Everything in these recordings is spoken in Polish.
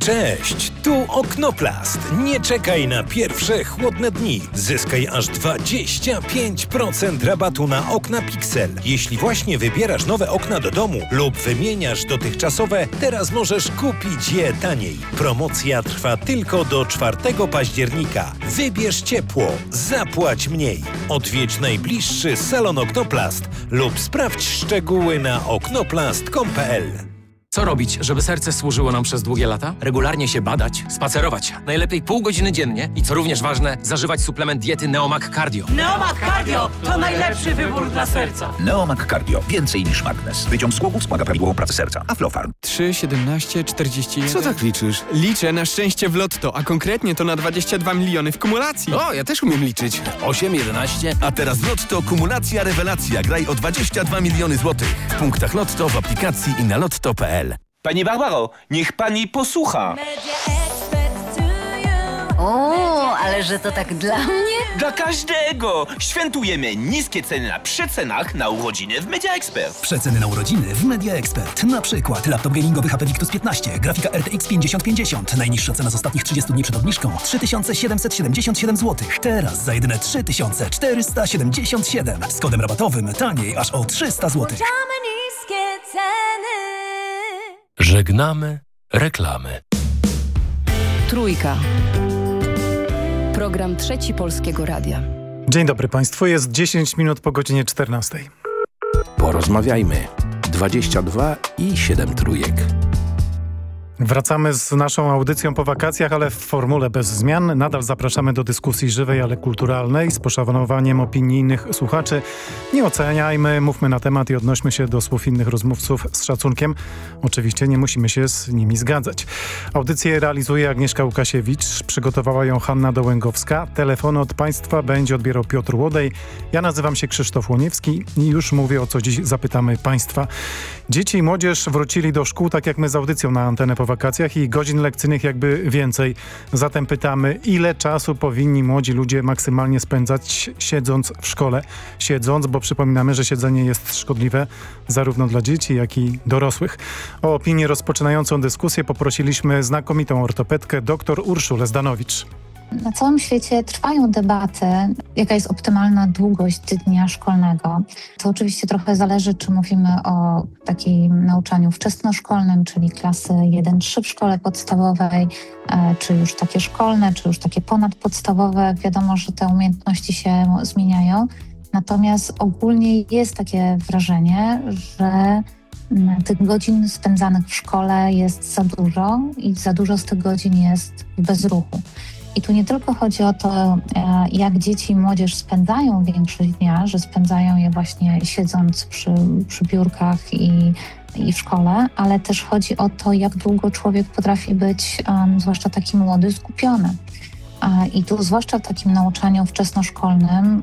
Cześć, tu Oknoplast. Nie czekaj na pierwsze chłodne dni. Zyskaj aż 25% rabatu na okna Pixel. Jeśli właśnie wybierasz nowe okna do domu lub wymieniasz dotychczasowe, teraz możesz kupić je taniej. Promocja trwa tylko do 4 października. Wybierz ciepło, zapłać mniej. Odwiedź najbliższy salon Oknoplast lub sprawdź szczegóły na oknoplast.com.pl. Co robić, żeby serce służyło nam przez długie lata? Regularnie się badać, spacerować, najlepiej pół godziny dziennie i co również ważne, zażywać suplement diety Neomag Cardio. Neomag Cardio to najlepszy wybór dla serca. Neomag Cardio. Więcej niż magnez. Wyciąg z głowu wspomaga prawidłową pracę serca. Aflofarm. 3, 17, 41... Co tak liczysz? Liczę na szczęście w lotto, a konkretnie to na 22 miliony w kumulacji. O, ja też umiem liczyć. 8, 11... A teraz Lotto kumulacja rewelacja. Graj o 22 miliony złotych. W punktach Lotto, w aplikacji i na lotto.pl. Pani Barbaro, niech pani posłucha. O, ale że to tak dla mnie? Dla każdego! Świętujemy niskie ceny na przecenach na urodziny w Media Expert. Przeceny na urodziny w Media Expert. Na przykład laptop gamingowy HP Victus 15, grafika RTX 5050. Najniższa cena z ostatnich 30 dni przed obniżką 3777 zł. Teraz za jedyne 3477. Z kodem rabatowym taniej aż o 300 zł. Niskie ceny. Żegnamy reklamy. Trójka. Program Trzeci Polskiego Radia. Dzień dobry Państwu, jest 10 minut po godzinie 14. Porozmawiajmy. 22 i 7 trójek. Wracamy z naszą audycją po wakacjach, ale w formule bez zmian. Nadal zapraszamy do dyskusji żywej, ale kulturalnej, z poszanowaniem opinii innych słuchaczy. Nie oceniajmy, mówmy na temat i odnośmy się do słów innych rozmówców z szacunkiem. Oczywiście nie musimy się z nimi zgadzać. Audycję realizuje Agnieszka Łukasiewicz, przygotowała ją Hanna Dołęgowska. Telefony od Państwa będzie odbierał Piotr Łodej. Ja nazywam się Krzysztof Łoniewski i już mówię, o co dziś zapytamy Państwa. Dzieci i młodzież wrócili do szkół, tak jak my z audycją na antenę po wakacjach i godzin lekcyjnych jakby więcej. Zatem pytamy, ile czasu powinni młodzi ludzie maksymalnie spędzać siedząc w szkole? Siedząc, bo przypominamy, że siedzenie jest szkodliwe zarówno dla dzieci, jak i dorosłych. O opinię rozpoczynającą dyskusję poprosiliśmy znakomitą ortopedkę dr Urszulę Zdanowicz. Na całym świecie trwają debaty, jaka jest optymalna długość dnia szkolnego. To oczywiście trochę zależy, czy mówimy o takim nauczaniu wczesnoszkolnym, czyli klasy 1-3 w szkole podstawowej, czy już takie szkolne, czy już takie ponadpodstawowe. Wiadomo, że te umiejętności się zmieniają. Natomiast ogólnie jest takie wrażenie, że tych godzin spędzanych w szkole jest za dużo i za dużo z tych godzin jest w bezruchu. I tu nie tylko chodzi o to, jak dzieci i młodzież spędzają większość dnia, że spędzają je właśnie siedząc przy biurkach i w szkole, ale też chodzi o to, jak długo człowiek potrafi być, zwłaszcza taki młody, skupiony. I tu zwłaszcza w takim nauczaniu wczesnoszkolnym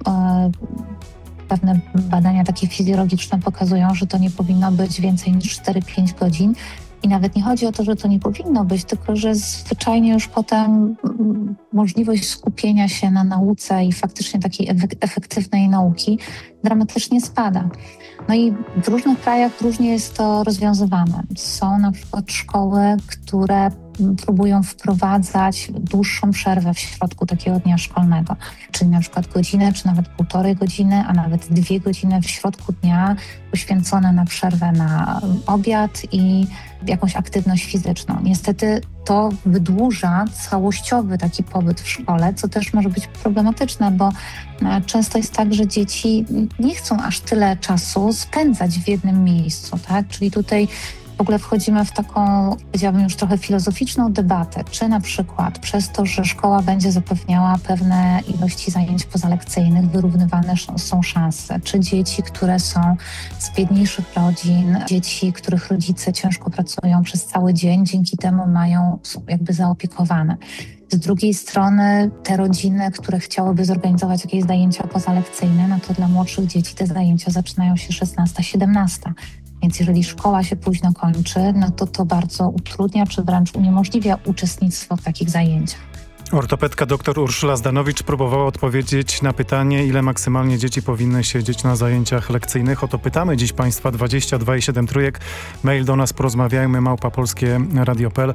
pewne badania takie fizjologiczne pokazują, że to nie powinno być więcej niż 4-5 godzin. I nawet nie chodzi o to, że to nie powinno być, tylko że zwyczajnie już potem możliwość skupienia się na nauce i faktycznie takiej efektywnej nauki dramatycznie spada. No i w różnych krajach różnie jest to rozwiązywane. Są na przykład szkoły, które próbują wprowadzać dłuższą przerwę w środku takiego dnia szkolnego. Czyli na przykład godzinę, czy nawet 1,5 godziny, a nawet 2 godziny w środku dnia poświęcone na przerwę na obiad i jakąś aktywność fizyczną. Niestety to wydłuża całościowy taki pobyt w szkole, co też może być problematyczne, bo często jest tak, że dzieci nie chcą aż tyle czasu spędzać w jednym miejscu, tak? Czyli tutaj w ogóle wchodzimy w taką, powiedziałabym już trochę filozoficzną debatę, czy na przykład przez to, że szkoła będzie zapewniała pewne ilości zajęć pozalekcyjnych, wyrównywane są szanse, czy dzieci, które są z biedniejszych rodzin, dzieci, których rodzice ciężko pracują przez cały dzień, dzięki temu są jakby zaopiekowane. Z drugiej strony te rodziny, które chciałyby zorganizować jakieś zajęcia pozalekcyjne, no to dla młodszych dzieci te zajęcia zaczynają się 16-17. Więc jeżeli szkoła się późno kończy, no to bardzo utrudnia, czy wręcz uniemożliwia uczestnictwo w takich zajęciach. Ortopedka dr Urszula Zdanowicz próbowała odpowiedzieć na pytanie, ile maksymalnie dzieci powinny siedzieć na zajęciach lekcyjnych. O to pytamy dziś Państwa. 22 i 7 trójek. Mail do nas porozmawiajmy @polskieradio.pl.